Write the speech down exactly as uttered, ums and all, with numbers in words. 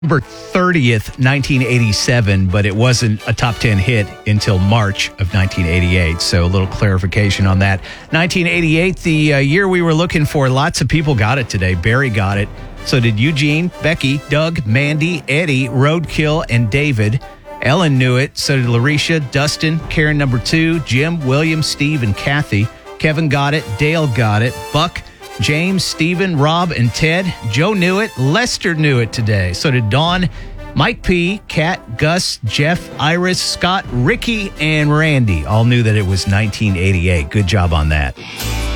November thirtieth, nineteen eighty-seven, but it wasn't a top ten hit until March of nineteen eighty-eight. So a little clarification on that. nineteen eighty-eight, the uh, year we were looking for. Lots of people got it today. Barry got it. So did Eugene, Becky, Doug, Mandy, Eddie, Roadkill, and David. Ellen knew it. So did Larisha, Dustin, Karen number two, Jim, William, Steve, and Kathy. Kevin got it. Dale got it. Buck, James, Stephen, Rob, and Ted. Joe knew it. Lester knew it today. So did Dawn, Mike P., Kat, Gus, Jeff, Iris, Scott, Ricky, and Randy. All knew that it was nineteen eighty-eight. Good job on that.